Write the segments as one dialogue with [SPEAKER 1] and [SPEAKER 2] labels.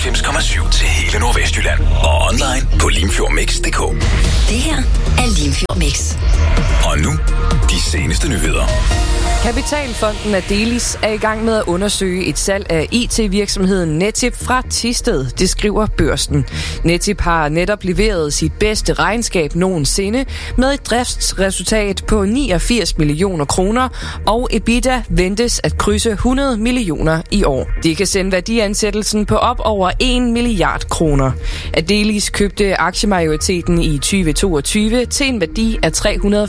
[SPEAKER 1] 94,7 til hele Nordvestjylland. Og online på limfjordmix.dk.
[SPEAKER 2] Det her er Limfjord Mix.
[SPEAKER 1] Og nu, de seneste nyheder.
[SPEAKER 3] Kapitalfonden Adelis er i gang med at undersøge et salg af IT-virksomheden Netip fra Thisted, det skriver Børsen. Netip har netop leveret sit bedste regnskab nogensinde med et driftsresultat på 89 millioner kroner, og EBITDA ventes at krydse 100 millioner i år. Det kan sende værdiansættelsen på op over 1 milliard kroner. Adelis købte aktiemajoriteten i 2022 til en værdi af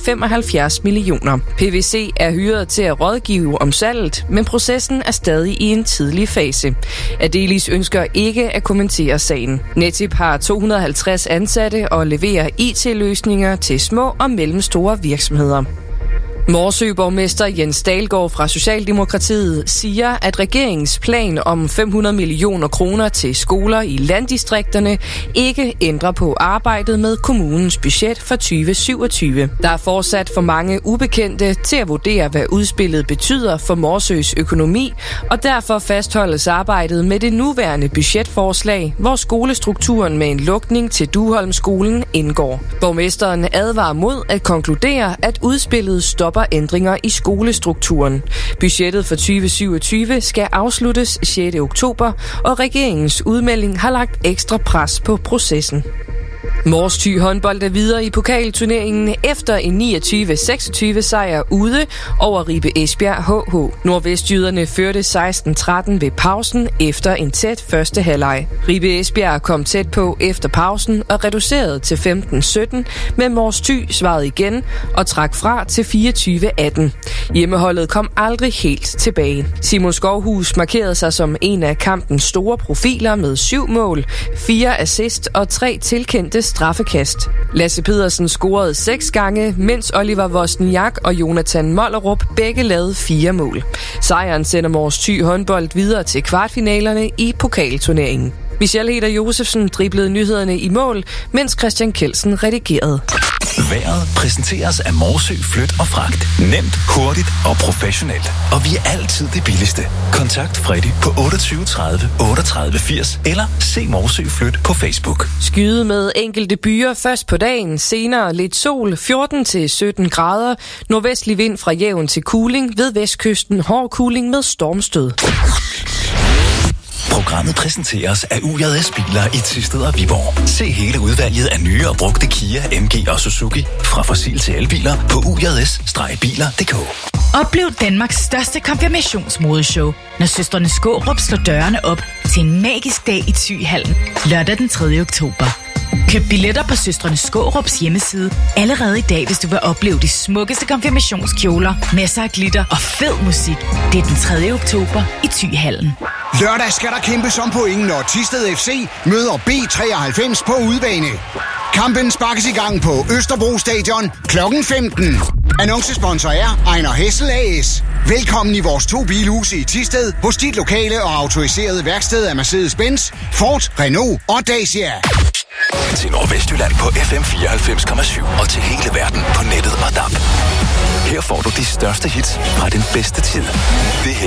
[SPEAKER 3] 375 millioner. PwC er hyret til at rådgive om salget, men processen er stadig i en tidlig fase. Adelis ønsker ikke at kommentere sagen. Netip har 250 ansatte og leverer IT-løsninger til små og mellemstore virksomheder. Morsø-borgmester Jens Dahlgaard fra Socialdemokratiet siger, at regeringens plan om 500 millioner kroner til skoler i landdistrikterne ikke ændrer på arbejdet med kommunens budget for 2027. Der er fortsat for mange ubekendte til at vurdere, hvad udspillet betyder for Morsøs økonomi, og derfor fastholdes arbejdet med det nuværende budgetforslag, hvor skolestrukturen med en lukning til Duholmskolen indgår. Borgmesteren advarer mod at konkludere, at udspillet stopper ændringer i skolestrukturen. Budgettet for 2027 skal afsluttes 6. oktober, og regeringens udmelding har lagt ekstra pres på processen. Mors Thy håndbold er videre i pokalturneringen efter en 29-26 sejr ude over Ribe Esbjerg HH. Nordvestjyderne førte 16-13 ved pausen efter en tæt første halvleg. Ribe Esbjerg kom tæt på efter pausen og reducerede til 15-17, men Mors Thy svarede igen og trak fra til 24-18. Hjemmeholdet kom aldrig helt tilbage. Simon Skovhus markerede sig som en af kampens store profiler med 7 mål, 4 assist og 3 tilkendte straffekast. Lasse Pedersen scorede 6 gange, mens Oliver Wozniak og Jonathan Mollerup begge lavede 4 mål. Sejren sender Mors Thy håndbold videre til kvartfinalerne i pokalturneringen. Michelle Heder Josefsen driblede nyhederne i mål, mens Christian Kelsen redigerede.
[SPEAKER 1] Vejret præsenteres af Morsø Flyt og Fragt. Nemt, hurtigt og professionelt. Og vi er altid det billigste. Kontakt Freddy på 28 30 38 80 eller se Morsø Flyt på Facebook.
[SPEAKER 3] Skyde med enkelte byer først på dagen, senere lidt sol, 14-17 grader, nordvestlig vind fra jævn til kuling, ved vestkysten hård kuling med stormstød.
[SPEAKER 1] Programmet præsenteres af UJS Biler i Thisted og Viborg. Se hele udvalget af nye og brugte Kia, MG og Suzuki fra fossil til elbiler på UJS-biler.dk.
[SPEAKER 4] Oplev Danmarks største konfirmationsmodeshow, når søstrene Skårup slår dørene op til en magisk dag i Thyhallen lørdag den 3. oktober. Køb billetter på søstrene Skårups hjemmeside allerede i dag, hvis du vil opleve de smukkeste konfirmationskjoler, masser af glitter og fed musik. Det er den 3. oktober i Thyhallen.
[SPEAKER 5] Lørdag skal der kæmpes om point, når Thisted FC møder B93 på udebane. Kampen sparkes i gang på Østerbro Stadion kl. 15. Annoncesponsor er Ejner Hessel AS. Velkommen i vores 2 bilhuse i Thisted hos dit lokale og autoriserede værksted af Mercedes-Benz, Ford, Renault og Dacia.
[SPEAKER 1] Til Nordvestjylland på FM 94,7 og til hele verden på nettet og DAB. Her får du de største hits fra den bedste tid. Det her